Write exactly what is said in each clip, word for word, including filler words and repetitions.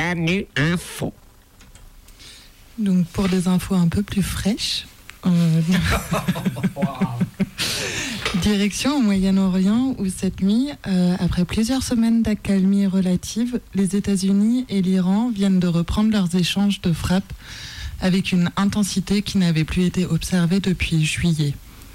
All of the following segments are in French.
Manu Info. Donc pour des infos un peu plus fraîches, euh, direction au Moyen-Orient où cette nuit, euh, après plusieurs semaines d'accalmie relative, les États-Unis et l'Iran viennent de reprendre leurs échanges de frappes avec une intensité qui n'avait plus été observée depuis juillet.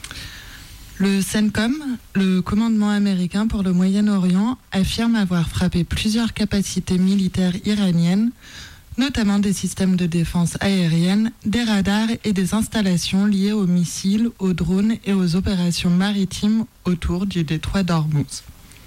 Le CENTCOM, le commandement américain pour le Moyen-Orient, affirme avoir frappé plusieurs capacités militaires iraniennes, notamment des systèmes de défense aérienne, des radars et des installations liées aux missiles, aux drones et aux opérations maritimes autour du détroit d'Ormuz.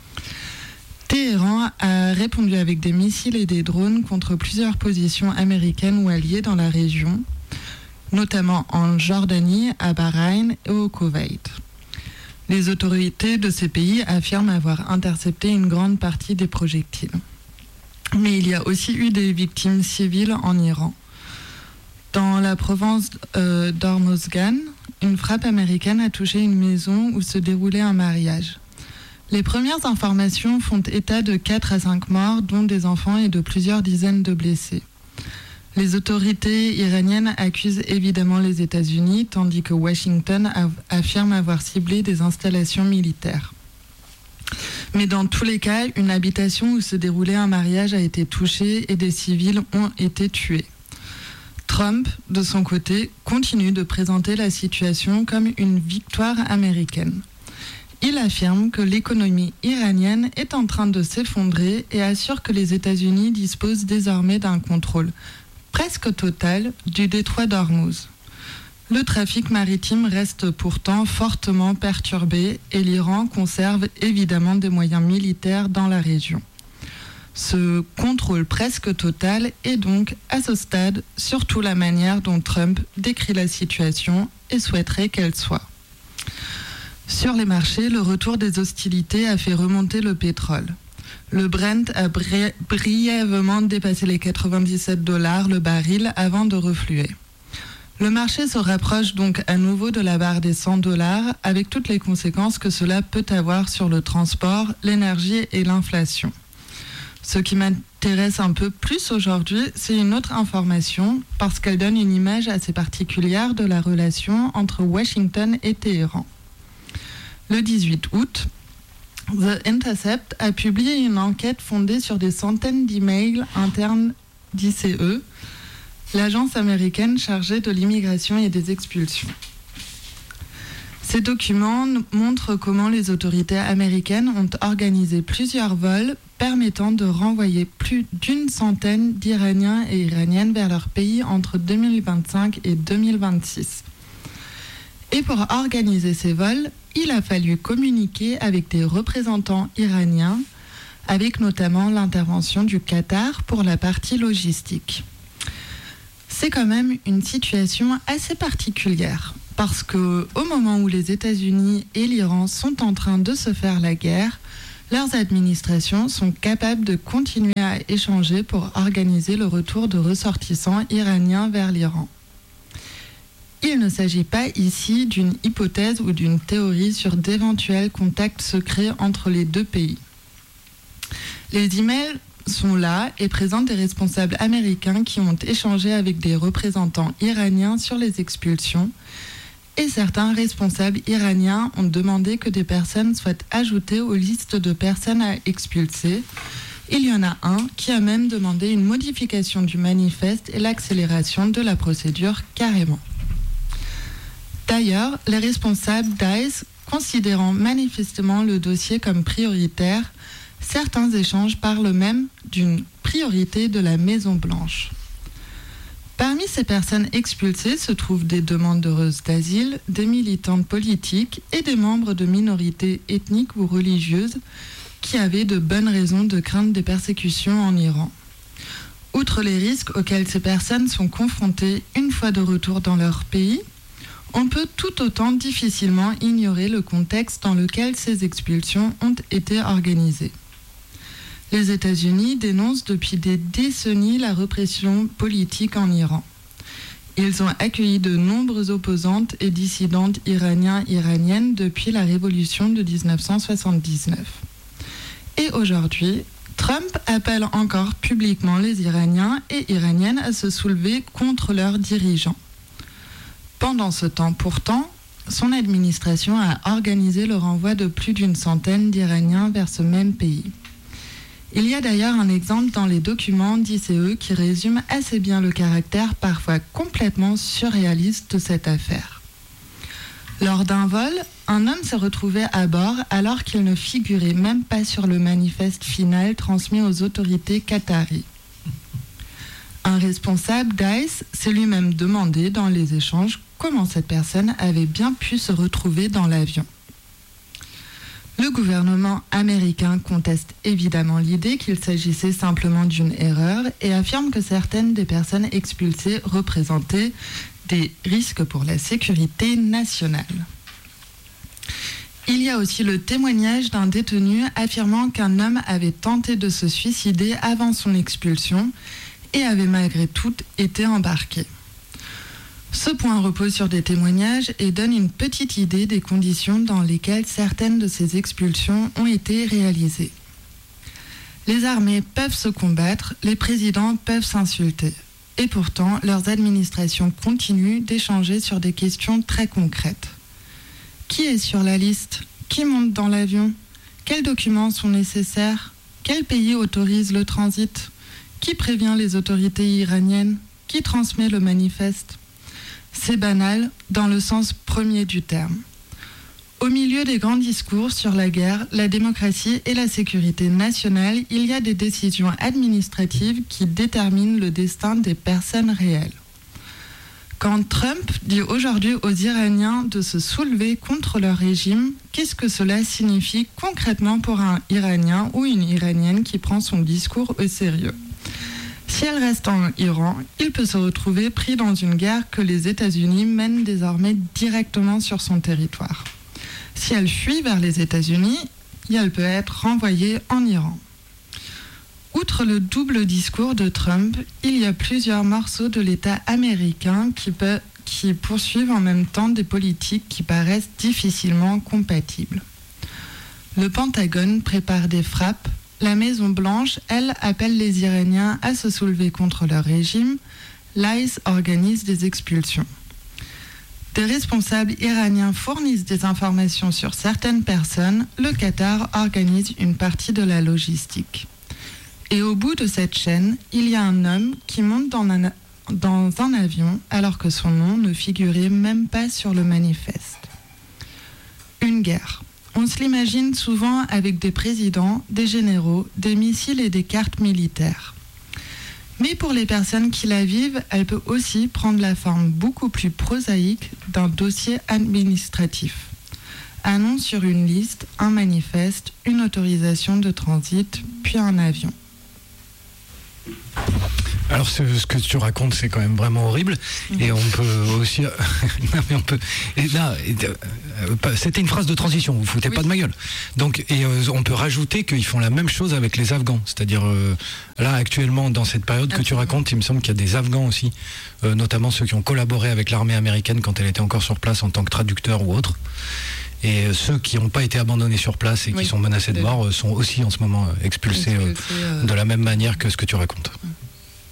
Téhéran a répondu avec des missiles et des drones contre plusieurs positions américaines ou alliées dans la région, notamment en Jordanie, à Bahreïn et au Koweït. Les autorités de ces pays affirment avoir intercepté une grande partie des projectiles. Mais il y a aussi eu des victimes civiles en Iran. Dans la province euh, d'Hormozgan, une frappe américaine a touché une maison où se déroulait un mariage. Les premières informations font état de quatre à cinq morts, dont des enfants et de plusieurs dizaines de blessés. Les autorités iraniennes accusent évidemment les États-Unis, tandis que Washington affirme avoir ciblé des installations militaires. Mais dans tous les cas, une habitation où se déroulait un mariage a été touchée et des civils ont été tués. Trump, de son côté, continue de présenter la situation comme une victoire américaine. Il affirme que l'économie iranienne est en train de s'effondrer et assure que les États-Unis disposent désormais d'un contrôle presque total du détroit d'Ormuz. Le trafic maritime reste pourtant fortement perturbé et l'Iran conserve évidemment des moyens militaires dans la région. Ce contrôle presque total est donc, à ce stade, surtout la manière dont Trump décrit la situation et souhaiterait qu'elle soit. Sur les marchés, le retour des hostilités a fait remonter le pétrole. Le Brent a bri- brièvement dépassé les quatre-vingt-dix-sept dollars le baril avant de refluer. Le marché se rapproche donc à nouveau de la barre des cent dollars avec toutes les conséquences que cela peut avoir sur le transport, l'énergie et l'inflation. Ce qui m'intéresse un peu plus aujourd'hui, c'est une autre information parce qu'elle donne une image assez particulière de la relation entre Washington et Téhéran. Le dix-huit août, The Intercept a publié une enquête fondée sur des centaines d'emails internes d'I C E, l'agence américaine chargée de l'immigration et des expulsions. Ces documents montrent comment les autorités américaines ont organisé plusieurs vols permettant de renvoyer plus d'une centaine d'Iraniens et Iraniennes vers leur pays entre deux mille vingt-cinq et deux mille vingt-six. Et pour organiser ces vols, il a fallu communiquer avec des représentants iraniens, avec notamment l'intervention du Qatar pour la partie logistique. C'est quand même une situation assez particulière, parce qu'au moment où les États-Unis et l'Iran sont en train de se faire la guerre, leurs administrations sont capables de continuer à échanger pour organiser le retour de ressortissants iraniens vers l'Iran. Il ne s'agit pas ici d'une hypothèse ou d'une théorie sur d'éventuels contacts secrets entre les deux pays. Les emails sont là et présentent des responsables américains qui ont échangé avec des représentants iraniens sur les expulsions et certains responsables iraniens ont demandé que des personnes soient ajoutées aux listes de personnes à expulser. Il y en a un qui a même demandé une modification du manifeste et l'accélération de la procédure carrément. D'ailleurs, les responsables d'I C E, considérant manifestement le dossier comme prioritaire, certains échanges parlent même d'une priorité de la Maison-Blanche. Parmi ces personnes expulsées se trouvent des demandeuses d'asile, des militantes politiques et des membres de minorités ethniques ou religieuses qui avaient de bonnes raisons de craindre des persécutions en Iran. Outre les risques auxquels ces personnes sont confrontées une fois de retour dans leur pays, on peut tout autant difficilement ignorer le contexte dans lequel ces expulsions ont été organisées. Les États-Unis dénoncent depuis des décennies la répression politique en Iran. Ils ont accueilli de nombreuses opposantes et dissidentes iraniens-iraniennes depuis la révolution de dix-neuf cent soixante-dix-neuf. Et aujourd'hui, Trump appelle encore publiquement les Iraniens et Iraniennes à se soulever contre leurs dirigeants. Pendant ce temps, pourtant, son administration a organisé le renvoi de plus d'une centaine d'Iraniens vers ce même pays. Il y a d'ailleurs un exemple dans les documents d'I C E qui résume assez bien le caractère parfois complètement surréaliste de cette affaire. Lors d'un vol, un homme s'est retrouvé à bord alors qu'il ne figurait même pas sur le manifeste final transmis aux autorités qataries. Un responsable d'I C E s'est lui-même demandé dans les échanges comment cette personne avait bien pu se retrouver dans l'avion. Le gouvernement américain conteste évidemment l'idée qu'il s'agissait simplement d'une erreur et affirme que certaines des personnes expulsées représentaient des risques pour la sécurité nationale. Il y a aussi le témoignage d'un détenu affirmant qu'un homme avait tenté de se suicider avant son expulsion et avait malgré tout été embarqué. Ce point repose sur des témoignages et donne une petite idée des conditions dans lesquelles certaines de ces expulsions ont été réalisées. Les armées peuvent se combattre, les présidents peuvent s'insulter. Et pourtant, leurs administrations continuent d'échanger sur des questions très concrètes. Qui est sur la liste ? Qui monte dans l'avion ? Quels documents sont nécessaires ? Quel pays autorise le transit ? Qui prévient les autorités iraniennes ? Qui transmet le manifeste ? C'est banal dans le sens premier du terme. Au milieu des grands discours sur la guerre, la démocratie et la sécurité nationale, il y a des décisions administratives qui déterminent le destin des personnes réelles. Quand Trump dit aujourd'hui aux Iraniens de se soulever contre leur régime, qu'est-ce que cela signifie concrètement pour un Iranien ou une Iranienne qui prend son discours au sérieux ? Si elle reste en Iran, il peut se retrouver pris dans une guerre que les États-Unis mènent désormais directement sur son territoire. Si elle fuit vers les États-Unis, elle peut être renvoyée en Iran. Outre le double discours de Trump, il y a plusieurs morceaux de l'État américain qui, peut, qui poursuivent en même temps des politiques qui paraissent difficilement compatibles. Le Pentagone prépare des frappes. La Maison-Blanche, elle, appelle les Iraniens à se soulever contre leur régime. L'I C E organise des expulsions. Des responsables iraniens fournissent des informations sur certaines personnes. Le Qatar organise une partie de la logistique. Et au bout de cette chaîne, il y a un homme qui monte dans un, dans un avion alors que son nom ne figurait même pas sur le manifeste. Une guerre. On se l'imagine souvent avec des présidents, des généraux, des missiles et des cartes militaires. Mais pour les personnes qui la vivent, elle peut aussi prendre la forme beaucoup plus prosaïque d'un dossier administratif. Annonce sur une liste, un manifeste, une autorisation de transit, puis un avion. Alors ce, ce que tu racontes, c'est quand même vraiment horrible. Mmh. Et on peut aussi... non, mais on peut... Et là, euh, c'était une phrase de transition, vous vous foutez oui. pas de ma gueule. Donc, et euh, on peut rajouter qu'ils font la même chose avec les Afghans. C'est-à-dire, euh, là, actuellement, dans cette période Absolument. que tu racontes, il me semble qu'il y a des Afghans aussi, euh, notamment ceux qui ont collaboré avec l'armée américaine quand elle était encore sur place en tant que traducteur ou autre. Et ceux qui n'ont pas été abandonnés sur place et qui oui, sont menacés de mort sont aussi en ce moment expulsés, expulsés euh, euh... de la même manière que ce que tu racontes. Mmh.